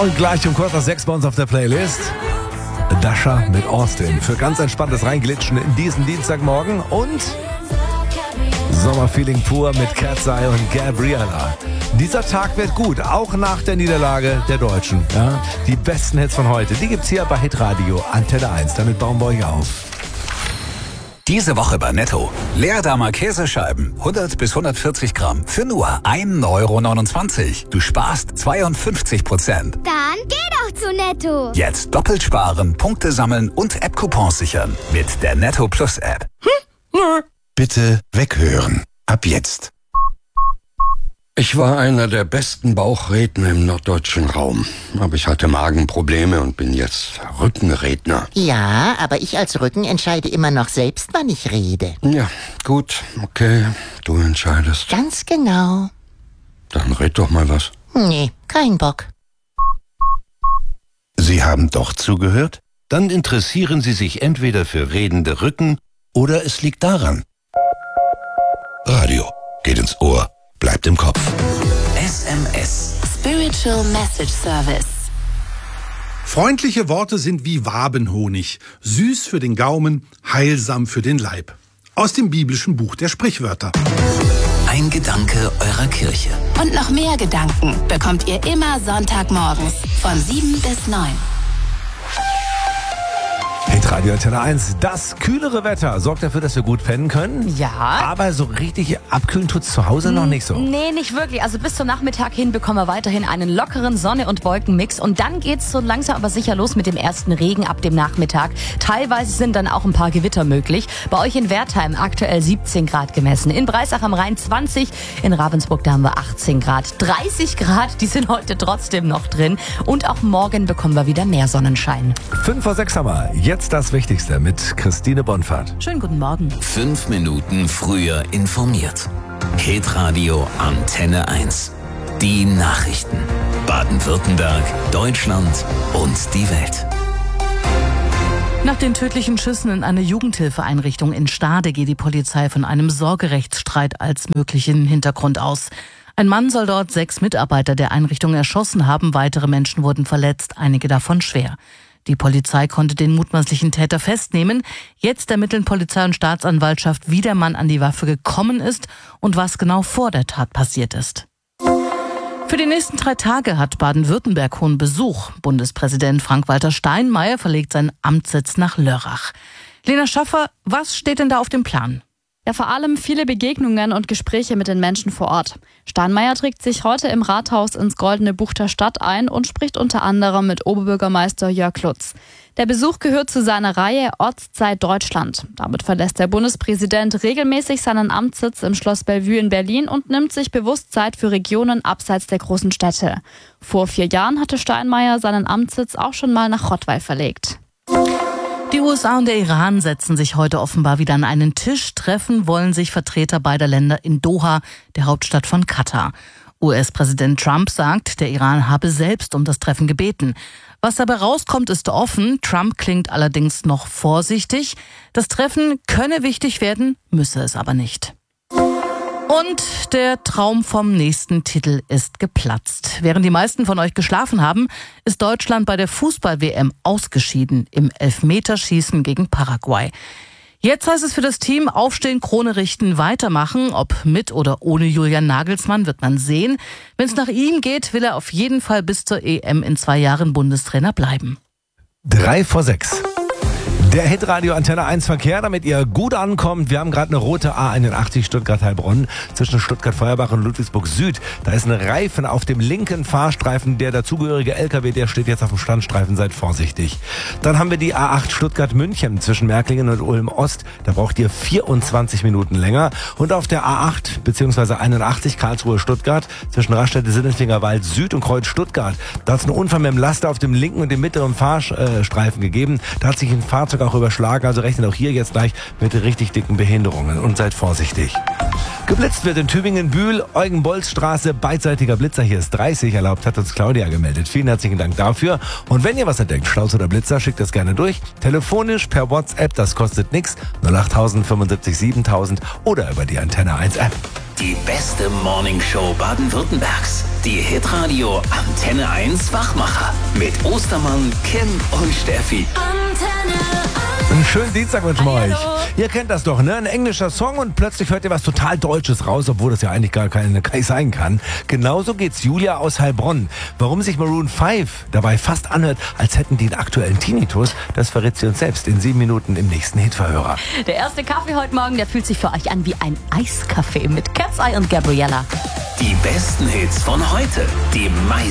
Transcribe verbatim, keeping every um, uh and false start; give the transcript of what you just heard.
Und gleich um kurz nach sechs bei uns auf der Playlist Dasha mit Austin für ganz entspanntes Reinglitschen in diesen Dienstagmorgen und Sommerfeeling pur mit Cat's Eye und Gabriella. Dieser Tag wird gut, auch nach der Niederlage der Deutschen. Ja? Die besten Hits von heute, die gibt's hier bei Hitradio Antenne eins. Damit bauen wir euch auf. Diese Woche bei Netto. Leerdammer Käsescheiben, hundert bis hundertvierzig Gramm, für nur ein Euro neunundzwanzig. Du sparst zweiundfünfzig Prozent. Dann geh doch zu Netto. Jetzt doppelt sparen, Punkte sammeln und App-Coupons sichern. Mit der Netto Plus App. Hm? Bitte weghören. Ab jetzt. Ich war einer der besten Bauchredner im norddeutschen Raum. Aber ich hatte Magenprobleme und bin jetzt Rückenredner. Ja, aber ich als Rücken entscheide immer noch selbst, wann ich rede. Ja, gut, okay, du entscheidest. Ganz genau. Dann red doch mal was. Nee, kein Bock. Sie haben doch zugehört? Dann interessieren Sie sich entweder für redende Rücken oder es liegt daran. Radio geht ins Ohr, bleibt im Kopf. S M S. Spiritual Message Service. Freundliche Worte sind wie Wabenhonig, süß für den Gaumen, heilsam für den Leib. Aus dem biblischen Buch der Sprichwörter. Ein Gedanke eurer Kirche. Und noch mehr Gedanken bekommt ihr immer Sonntagmorgens von sieben bis neun. Hitradio Antenne eins, das kühlere Wetter sorgt dafür, dass wir gut pennen können. Ja. Aber so richtig abkühlen tut's zu Hause noch nicht so. Nee, nicht wirklich. Also bis zum Nachmittag hin bekommen wir weiterhin einen lockeren Sonne- und Wolkenmix. Und dann geht's so langsam aber sicher los mit dem ersten Regen ab dem Nachmittag. Teilweise sind dann auch ein paar Gewitter möglich. Bei euch in Wertheim aktuell siebzehn Grad gemessen. In Breisach am Rhein zwanzig. In Ravensburg, da haben wir achtzehn Grad. dreißig Grad, die sind heute trotzdem noch drin. Und auch morgen bekommen wir wieder mehr Sonnenschein. Fünf vor sechs haben wir. Jetzt das Wichtigste mit Christine Bonfahrt. Schönen guten Morgen. Fünf Minuten früher informiert. Hitradio Antenne eins. Die Nachrichten. Baden-Württemberg, Deutschland und die Welt. Nach den tödlichen Schüssen in eine Jugendhilfeeinrichtung in Stade geht die Polizei von einem Sorgerechtsstreit als möglichen Hintergrund aus. Ein Mann soll dort sechs Mitarbeiter der Einrichtung erschossen haben, weitere Menschen wurden verletzt, einige davon schwer. Die Polizei konnte den mutmaßlichen Täter festnehmen. Jetzt ermitteln Polizei und Staatsanwaltschaft, wie der Mann an die Waffe gekommen ist und was genau vor der Tat passiert ist. Für die nächsten drei Tage hat Baden-Württemberg hohen Besuch. Bundespräsident Frank-Walter Steinmeier verlegt seinen Amtssitz nach Lörrach. Lena Schaffer, was steht denn da auf dem Plan? Ja, vor allem viele Begegnungen und Gespräche mit den Menschen vor Ort. Steinmeier trägt sich heute im Rathaus ins Goldene Buch der Stadt ein und spricht unter anderem mit Oberbürgermeister Jörg Lutz. Der Besuch gehört zu seiner Reihe Ortszeit Deutschland. Damit verlässt der Bundespräsident regelmäßig seinen Amtssitz im Schloss Bellevue in Berlin und nimmt sich bewusst Zeit für Regionen abseits der großen Städte. Vor vier Jahren hatte Steinmeier seinen Amtssitz auch schon mal nach Rottweil verlegt. Die U S A und der Iran setzen sich heute offenbar wieder an einen Tisch. Treffen wollen sich Vertreter beider Länder in Doha, der Hauptstadt von Katar. U S-Präsident Trump sagt, der Iran habe selbst um das Treffen gebeten. Was dabei rauskommt, ist offen. Trump klingt allerdings noch vorsichtig. Das Treffen könne wichtig werden, müsse es aber nicht. Und der Traum vom nächsten Titel ist geplatzt. Während die meisten von euch geschlafen haben, ist Deutschland bei der Fußball-W M ausgeschieden im Elfmeterschießen gegen Paraguay. Jetzt heißt es für das Team aufstehen, Krone richten, weitermachen. Ob mit oder ohne Julian Nagelsmann wird man sehen. Wenn es nach ihm geht, will er auf jeden Fall bis zur E M in zwei Jahren Bundestrainer bleiben. Drei vor sechs. Der Hitradio Antenne eins Verkehr, damit ihr gut ankommt. Wir haben gerade eine rote A einundachtzig Stuttgart-Heilbronn zwischen Stuttgart-Feuerbach und Ludwigsburg Süd. Da ist ein Reifen auf dem linken Fahrstreifen. Der dazugehörige L K W, der steht jetzt auf dem Standstreifen. Seid vorsichtig. Dann haben wir die A acht Stuttgart-München zwischen Märklingen und Ulm-Ost. Da braucht ihr vierundzwanzig Minuten länger. Und auf der A acht bzw. einundachtzig Karlsruhe-Stuttgart zwischen Raststätte-Sinnenfingerwald Süd und Kreuz-Stuttgart. Da hat es einen Unfall mit dem Laster auf dem linken und dem mittleren Fahrstreifen gegeben. Da hat sich ein Fahrzeug auch überschlagen, also rechnet auch hier jetzt gleich mit richtig dicken Behinderungen und seid vorsichtig. Geblitzt wird in Tübingen, Bühl, Eugen-Bolz-Straße, beidseitiger Blitzer, hier ist dreißig, erlaubt, hat uns Claudia gemeldet. Vielen herzlichen Dank dafür. Und wenn ihr was entdeckt, Staus oder Blitzer, schickt das gerne durch. Telefonisch, per WhatsApp, das kostet nichts. null acht tausend fünfundsiebzig siebentausend oder über die Antenne eins App. Die beste Morningshow Baden-Württembergs. Die Hitradio Antenne eins Wachmacher. Mit Ostermann, Kim und Steffi. Antenne Einen schönen Dienstag wünschen wir euch. Ihr kennt das doch, ne? Ein englischer Song und plötzlich hört ihr was total Deutsches raus, obwohl das ja eigentlich gar keine Kai sein kann. Genauso geht's Julia aus Heilbronn. Warum sich Maroon fünf dabei fast anhört, als hätten die einen aktuellen Tinnitus, das verrät sie uns selbst in sieben Minuten im nächsten Hitverhörer. Der erste Kaffee heute Morgen, der fühlt sich für euch an wie ein Eiskaffee mit Cat's Eye und Gabriella. Die besten Hits von heute. Die meisten